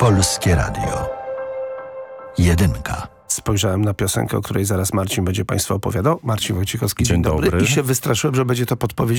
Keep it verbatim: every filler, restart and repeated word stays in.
Polskie Radio. Jedynka. Spojrzałem na piosenkę, o której zaraz Marcin będzie Państwu opowiadał. Marcin Wojciechowski, dzień, Dzień dobry. dobry. I się wystraszyłem, że będzie to podpowiedź